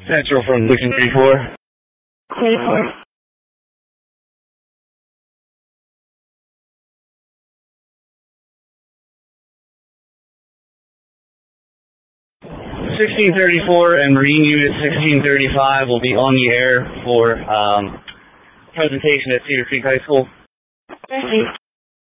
Central from 1634. 24. And Marine Unit 1635 will be on the air for presentation at Cedar Creek High School. Thank you.